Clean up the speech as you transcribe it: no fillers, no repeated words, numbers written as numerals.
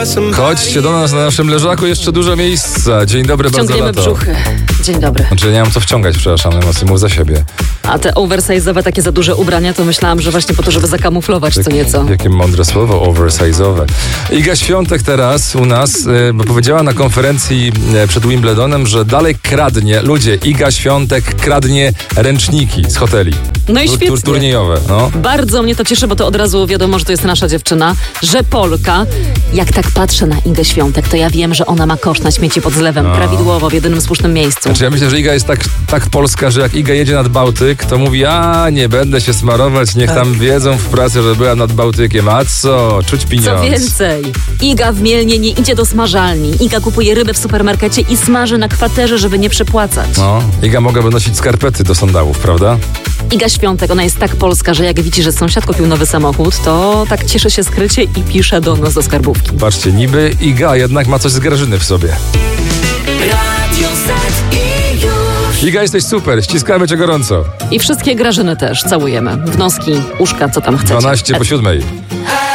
Chodźcie do nas na naszym leżaku, jeszcze dużo miejsca. Dzień dobry, bardzo Wciągniemy lato. brzuchy. Dzień dobry. Znaczy, nie mam co wciągać, przepraszam, emocje mów za siebie. A te oversize'owe, takie za duże ubrania, to myślałam, że właśnie po to, żeby zakamuflować co nieco. Jakie mądre słowo, oversize'owe. Iga Świątek teraz u nas, bo powiedziała na konferencji przed Wimbledonem, że dalej kradnie, ludzie, Iga Świątek kradnie ręczniki z hoteli. No i świetnie. Turniejowe, no. Bardzo mnie to cieszy, bo to od razu wiadomo, że to jest nasza dziewczyna, że Polka. Jak tak patrzę na Igę Świątek, to ja wiem, że ona ma kosz na śmieci pod zlewem, prawidłowo, w jedynym słusznym miejscu. Znaczy ja myślę, że Iga jest tak polska, że jak Iga jedzie nad Bałtyk, to mówi, nie będę się smarować, niech tam wiedzą w pracy, że była nad Bałtykiem. A co? Czuć pieniądz. Co więcej, Iga w Mielnie nie idzie do smażalni. Iga kupuje rybę w supermarkecie i smaży na kwaterze, żeby nie przepłacać. No, Iga mogłaby nosić skarpety do sandałów, prawda? Iga Świątek, ona jest tak polska, że jak widzi, że sąsiad kupił nowy samochód, to tak cieszy się skrycie i pisze do nas do skarbówki. Patrzcie, niby Iga jednak ma coś z Grażyny w sobie. Iga, jesteś super, ściskamy cię gorąco. I wszystkie Grażyny też całujemy. W noski, uszka, co tam chcecie. 12 po 7.